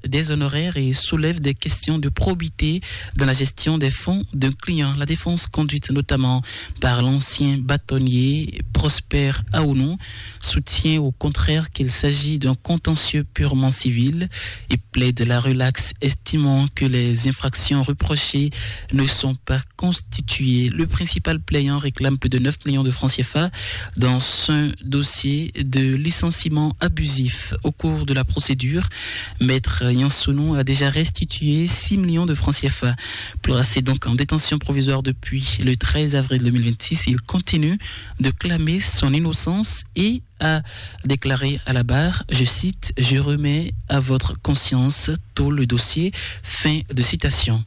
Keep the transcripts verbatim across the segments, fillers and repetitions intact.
des honoraires et soulève des questions de probité dans la gestion des fonds d'un client. La défense, conduite notamment par l'ancien bâtonnier Prosper Aounou, soutient au contraire qu'il s'agit d'un contentieux purement civil et plaide la relaxe, estimant que les infractions reprochées ne sont pas constituées. Le principal plaignant réclame plus de neuf millions de francs C F A dans un dossier de licenciement abusif. Au cours de la procédure, Maître Yansounou a déjà restitué six millions de francs C F A. Placé donc en détention provisoire depuis le treize avril deux mille vingt-six, il continue de clamer son innocence et a déclaré à la barre, je cite, « Je remets à votre conscience tout le dossier ». Fin de citation.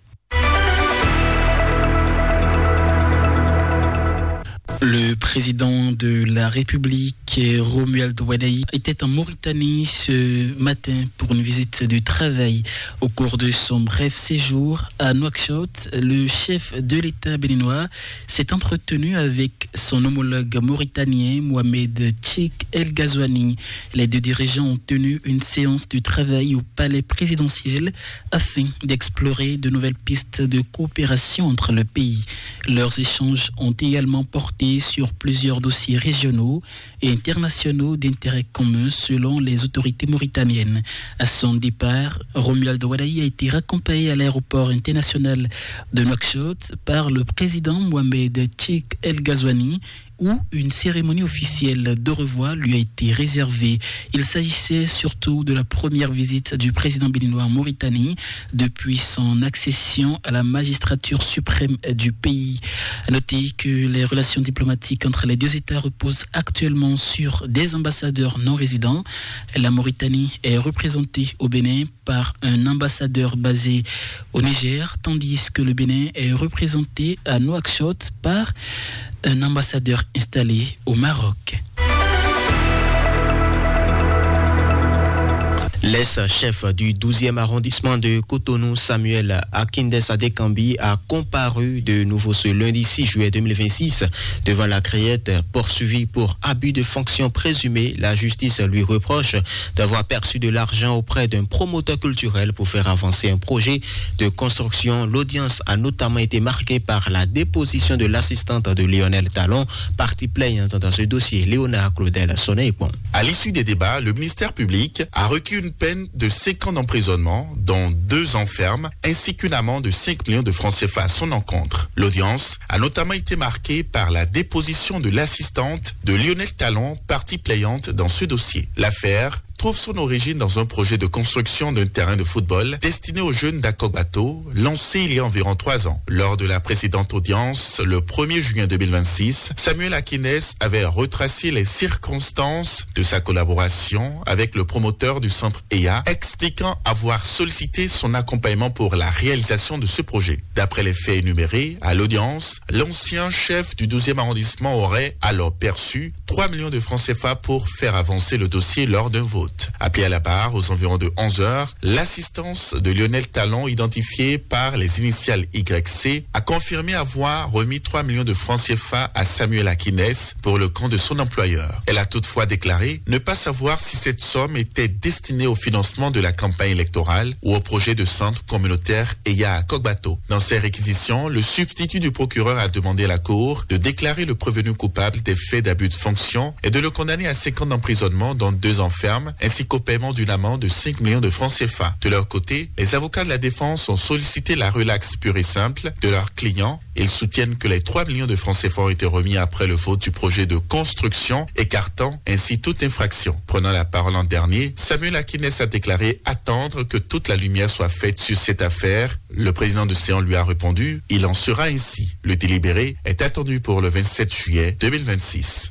Le président de la République, Romuald Wadaï, était en Mauritanie ce matin pour une visite de travail. Au cours de son bref séjour à Nouakchott, le chef de l'État béninois s'est entretenu avec son homologue mauritanien, Mohamed Cheick El Ghazouani. Les deux dirigeants ont tenu une séance de travail au palais présidentiel afin d'explorer de nouvelles pistes de coopération entre le pays. Leurs échanges ont également porté sur plusieurs dossiers régionaux et internationaux d'intérêt commun selon les autorités mauritaniennes. À son départ, Romuald Wadaï a été raccompagné à l'aéroport international de Nouakchott par le président Mohamed Cheick El Ghazouani, où une cérémonie officielle de revoir lui a été réservée. Il s'agissait surtout de la première visite du président béninois en Mauritanie depuis son accession à la magistrature suprême du pays. À noter que les relations diplomatiques entre les deux États reposent actuellement sur des ambassadeurs non résidents. La Mauritanie est représentée au Bénin par un ambassadeur basé au Niger, tandis que le Bénin est représenté à Nouakchott par un ambassadeur installé au Maroc. L'ex-chef du douzième arrondissement de Cotonou, Samuel Akindes Adekambi, a comparu de nouveau ce lundi six juillet deux mille vingt-six devant la Criette, poursuivi pour abus de fonction présumé. La justice lui reproche d'avoir perçu de l'argent auprès d'un promoteur culturel pour faire avancer un projet de construction. L'audience a notamment été marquée par la déposition de l'assistante de Lionel Talon, partie plaignante dans ce dossier, Léonard Claudel Soneipon. À l'issue des débats, le ministère public a requis une peine de cinq ans d'emprisonnement, dont deux ans ferme, ainsi qu'une amende de cinq millions de francs C F A à son encontre. L'audience a notamment été marquée par la déposition de l'assistante de Lionel Talon, partie plaignante dans ce dossier. L'affaire trouve son origine dans un projet de construction d'un terrain de football destiné aux jeunes d'Akogbato, lancé il y a environ trois ans. Lors de la précédente audience, le premier juin deux mille vingt-six, Samuel Akindes avait retracé les circonstances de sa collaboration avec le promoteur du centre E A, expliquant avoir sollicité son accompagnement pour la réalisation de ce projet. D'après les faits énumérés, à l'audience, l'ancien chef du douzième arrondissement aurait alors perçu trois millions de francs C F A pour faire avancer le dossier lors d'un vote. Appelé à la barre aux environs de onze heures, l'assistance de Lionel Talon, identifiée par les initiales Y C, a confirmé avoir remis trois millions de francs C F A à Samuel Akindes pour le compte de son employeur. Elle a toutefois déclaré ne pas savoir si cette somme était destinée au financement de la campagne électorale ou au projet de centre communautaire E Y A à Kogbato. Dans ses réquisitions, le substitut du procureur a demandé à la Cour de déclarer le prévenu coupable des faits d'abus de fonction et de le condamner à cinq ans d'emprisonnement, dont deux ans ferme, ainsi qu'au paiement d'une amende de cinq millions de francs C F A. De leur côté, les avocats de la défense ont sollicité la relaxe pure et simple de leurs clients. Ils soutiennent que les trois millions de francs C F A ont été remis après le vote du projet de construction, écartant ainsi toute infraction. Prenant la parole en dernier, Samuel Akindes a déclaré attendre que toute la lumière soit faite sur cette affaire. Le président de Séan lui a répondu « Il en sera ainsi ». Le délibéré est attendu pour le vingt-sept juillet deux mille vingt-six.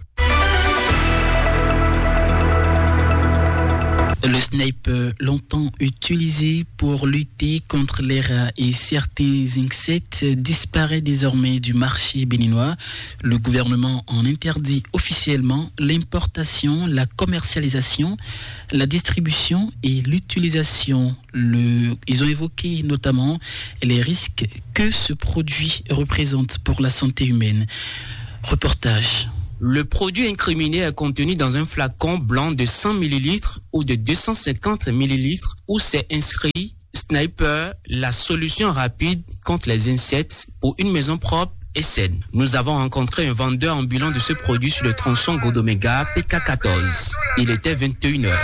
Le sniper, longtemps utilisé pour lutter contre les rats et certains insectes, disparaît désormais du marché béninois. Le gouvernement en interdit officiellement l'importation, la commercialisation, la distribution et l'utilisation. Le... Ils ont évoqué notamment les risques que ce produit représente pour la santé humaine. Reportage Le produit incriminé est contenu dans un flacon blanc de cent millilitres ou de deux cent cinquante millilitres où c'est inscrit Sniper, la solution rapide contre les insectes pour une maison propre et saine. Nous avons rencontré un vendeur ambulant de ce produit sur le tronçon Godomega P K quatorze. Il était vingt et une heures.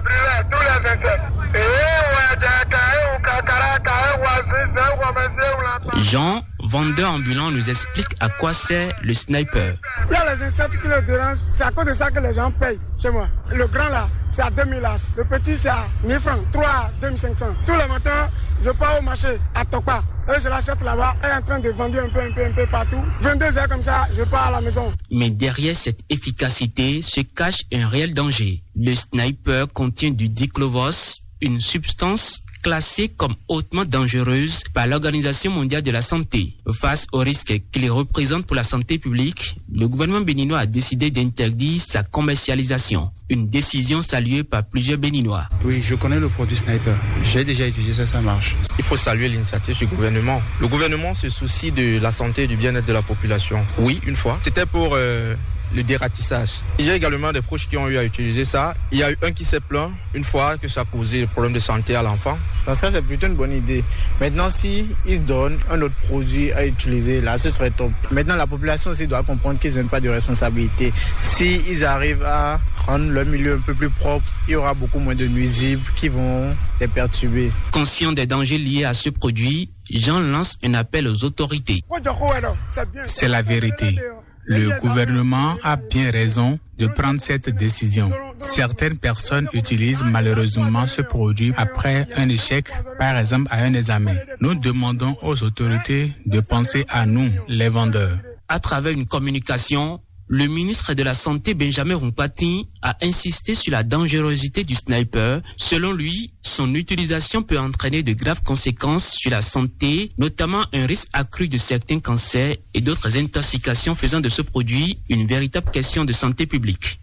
Jean, vendeur ambulant, nous explique à quoi sert le Sniper. Il y a les insectes qui le dérangent, c'est à cause de ça que les gens payent chez moi. Le grand là, c'est à deux mille as. Le petit, c'est à mille francs, trois à deux mille cinq cents. Tous les matins, je pars au marché à Tokpa. Et je l'achète là-bas, elle est en train de vendre un peu, un peu, un peu partout. vingt-deux heures comme ça, je pars à la maison. Mais derrière cette efficacité se cache un réel danger. Le Sniper contient du diclovos, une substance classée comme hautement dangereuse par l'Organisation mondiale de la santé. Face aux risques qu'il représente pour la santé publique, le gouvernement béninois a décidé d'interdire sa commercialisation. Une décision saluée par plusieurs Béninois. Oui, je connais le produit Sniper. J'ai déjà utilisé ça, ça marche. Il faut saluer l'initiative du gouvernement. Le gouvernement se soucie de la santé et du bien-être de la population. Oui, une fois. C'était pour euh, le dératissage. Il y a également des proches qui ont eu à utiliser ça. Il y a eu un qui s'est plaint une fois que ça a causé des problèmes de santé à l'enfant. Parce que c'est plutôt une bonne idée. Maintenant, si ils donnent un autre produit à utiliser, là, ce serait top. Maintenant, la population aussi doit comprendre qu'ils n'ont pas de responsabilité. Si ils arrivent à rendre leur milieu un peu plus propre, il y aura beaucoup moins de nuisibles qui vont les perturber. Conscient des dangers liés à ce produit, Jean lance un appel aux autorités. C'est la vérité. Le gouvernement a bien raison de prendre cette décision. Certaines personnes utilisent malheureusement ce produit après un échec, par exemple à un examen. Nous demandons aux autorités de penser à nous, les vendeurs. À travers une communication, le ministre de la Santé, Benjamin Rumpati, a insisté sur la dangerosité du Sniper. Selon lui, son utilisation peut entraîner de graves conséquences sur la santé, notamment un risque accru de certains cancers et d'autres intoxications, faisant de ce produit une véritable question de santé publique.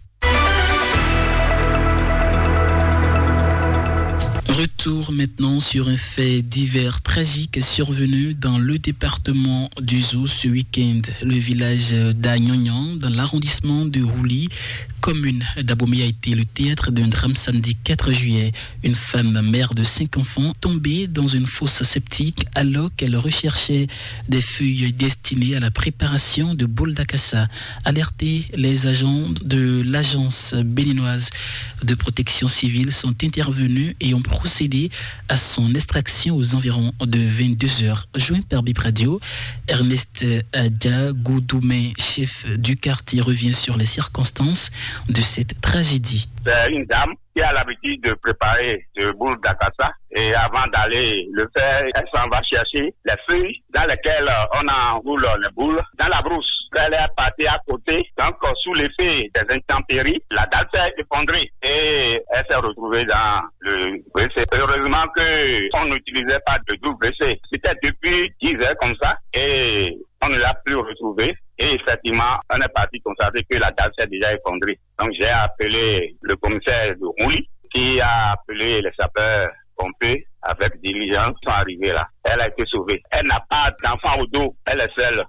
Retour maintenant sur un fait divers tragique survenu dans le département du Zou ce week-end. Le village d'Agnognan, dans l'arrondissement de Rouli, commune d'Abomey, a été le théâtre d'un drame samedi quatre juillet. Une femme mère de cinq enfants tombée dans une fosse septique alors qu'elle recherchait des feuilles destinées à la préparation de boules d'acassa. Alertés, les agents de l'agence béninoise de protection civile sont intervenus et ont procédé à son extraction aux environs de vingt-deux heures. Joint par Bip Radio, Ernest Adja Goudoumé, chef du quartier, revient sur les circonstances de cette tragédie. C'est une dame qui a l'habitude de préparer des boules d'acassa et avant d'aller le faire, elle s'en va chercher les feuilles dans lesquelles on enroule les boules dans la brousse. Elle est partie à côté, donc sous l'effet des intempéries, la dalle s'est effondrée et elle s'est retrouvée dans le W C. Heureusement qu'on n'utilisait pas de double W C. C'était depuis dix heures comme ça et on ne l'a plus retrouvée. Et effectivement, on est parti constater que la dalle s'est déjà effondrée. Donc j'ai appelé le commissaire de Rouli qui a appelé les sapeurs-pompiers avec diligence. Ils sont arrivés là. Elle a été sauvée. Elle n'a pas d'enfant au dos. Elle est seule.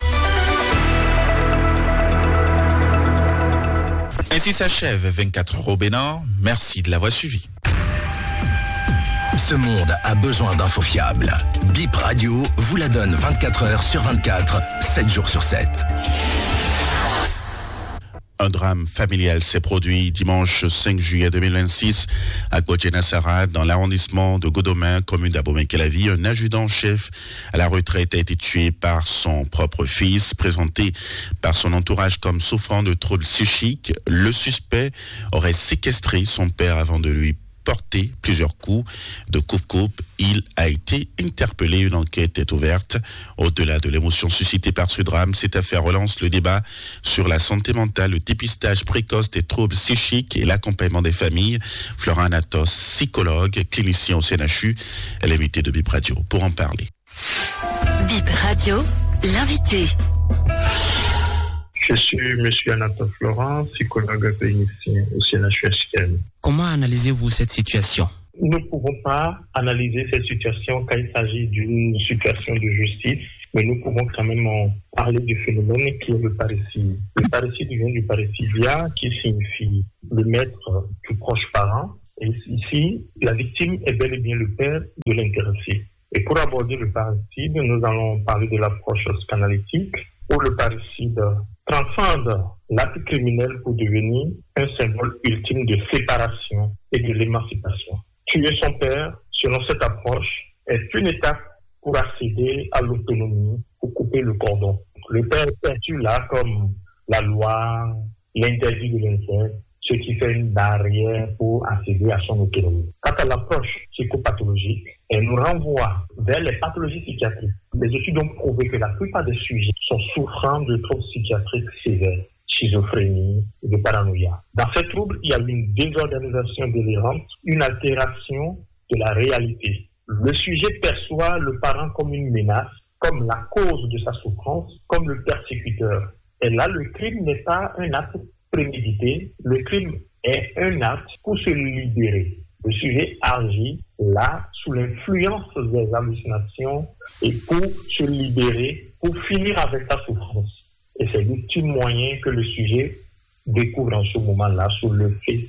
Ainsi s'achève vingt-quatre heures au Bénin. Merci de l'avoir suivi. Ce monde a besoin d'infos fiables. Bip Radio vous la donne vingt-quatre heures sur vingt-quatre, sept jours sur sept. Un drame familial s'est produit dimanche cinq juillet deux mille vingt-six à Kodjenassara, dans l'arrondissement de Godomain, commune d'Abomey-Calavi. Un adjudant-chef à la retraite a été tué par son propre fils, présenté par son entourage comme souffrant de troubles psychiques. Le suspect aurait séquestré son père avant de lui porté plusieurs coups de coupe-coupe. Il a été interpellé. Une enquête est ouverte. Au-delà de l'émotion suscitée par ce drame, cette affaire relance le débat sur la santé mentale, le dépistage précoce des troubles psychiques et l'accompagnement des familles. Florent Athos, psychologue, clinicien au C N H U, est l'invité de Bip Radio pour en parler. Bip Radio, l'invité. Je suis M. Anatole Florent, psychologue clinicien au C N H U S K M. Comment analysez-vous cette situation? Nous ne pouvons pas analyser cette situation quand il s'agit d'une situation de justice. mais nous pouvons quand même parler du phénomène qui est le parricide. Le parricide vient du parricidia, qui signifie le maître du proche parent. Et ici, la victime est bel et bien le père de l'intéressé. Et pour aborder le parricide, nous allons parler de l'approche psychanalytique, où le parricide transcende l'acte criminel pour devenir un symbole ultime de séparation et de l'émancipation. Tuer son père, selon cette approche, est une étape pour accéder à l'autonomie, pour couper le cordon. Le père est perçu là comme la loi, l'interdit de l'inceste, ce qui fait une barrière pour accéder à son autonomie. Quant à l'approche psychopathologique, elle nous renvoie vers les pathologies psychiatriques. Les études ont prouvé que la plupart des sujets sont souffrant de troubles psychiatriques sévères, schizophrénie, de paranoïa. Dans ces troubles, il y a une désorganisation délirante, une altération de la réalité. Le sujet perçoit le parent comme une menace, comme la cause de sa souffrance, comme le persécuteur. Et là, le crime n'est pas un acte prémédité, le crime est un acte pour se libérer. Le sujet agit là sous l'influence des hallucinations et pour se libérer, pour finir avec sa souffrance. Et c'est l'ultime moyen que le sujet découvre en ce moment-là sous le fait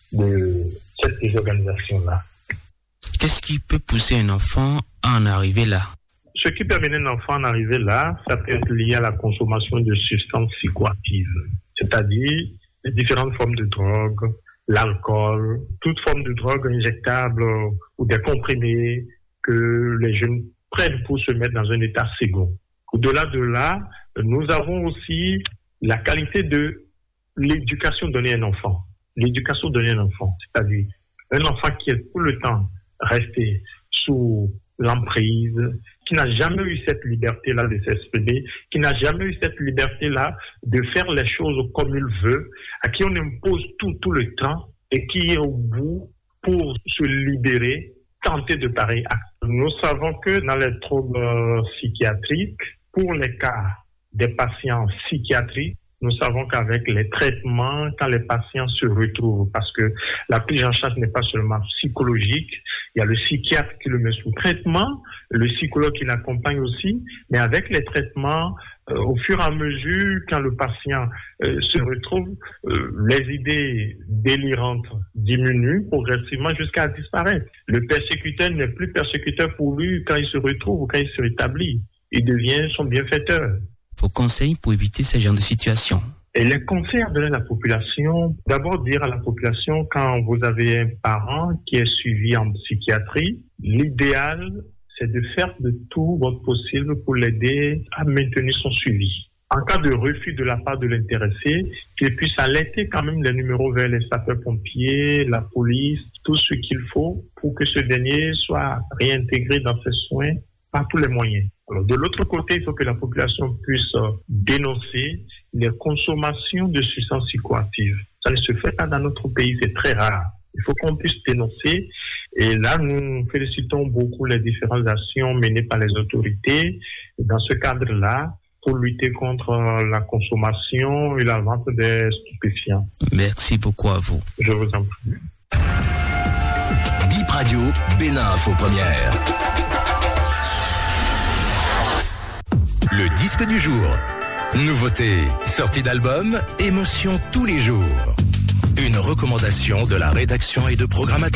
de cette désorganisation-là. Qu'est-ce qui peut pousser un enfant à en arriver là? Ce qui peut amener un enfant à en arriver là, ça peut être lié à la consommation de substances psychoactives, c'est-à-dire les différentes formes de drogue, l'alcool, toute forme de drogue injectable ou des comprimés que les jeunes prennent pour se mettre dans un état second. Au-delà de là, nous avons aussi la qualité de l'éducation donnée à un enfant. L'éducation donnée à un enfant, c'est-à-dire un enfant qui est tout le temps resté sous l'emprise, qui n'a jamais eu cette liberté-là de s'exprimer, qui n'a jamais eu cette liberté-là de faire les choses comme il veut, à qui on impose tout, tout le temps, et qui est au bout pour se libérer, tenter de pareils actes. Nous savons que dans les troubles psychiatriques, pour les cas des patients psychiatriques, nous savons qu'avec les traitements, quand les patients se retrouvent, parce que la prise en charge n'est pas seulement psychologique, il y a le psychiatre qui le met sous traitement, le psychologue qui l'accompagne aussi, mais avec les traitements, euh, au fur et à mesure, quand le patient euh, se retrouve, euh, les idées délirantes diminuent progressivement jusqu'à disparaître. Le persécuteur n'est plus persécuteur pour lui quand il se retrouve ou quand il se rétablit. Il devient son bienfaiteur. Vos conseils pour éviter ce genre de situation? Et les conseils à donner à la population, d'abord dire à la population, quand vous avez un parent qui est suivi en psychiatrie, l'idéal, c'est de faire de tout votre possible pour l'aider à maintenir son suivi. En cas de refus de la part de l'intéressé, qu'il puisse alerter quand même les numéros vers les sapeurs-pompiers, la police, tout ce qu'il faut pour que ce dernier soit réintégré dans ses soins par tous les moyens. Alors, de l'autre côté, il faut que la population puisse euh, dénoncer les consommations de substances psychoactives. Ça ne se fait pas dans notre pays, c'est très rare. Il faut qu'on puisse dénoncer. Et là, nous félicitons beaucoup les différentes actions menées par les autorités dans ce cadre-là pour lutter contre euh, la consommation et la vente des stupéfiants. Merci beaucoup à vous. Je vous en prie. Bip Radio, Bénin Info Première. Le disque du jour. Nouveautés, sortie d'album, émotion tous les jours. Une recommandation de la rédaction et de programmation.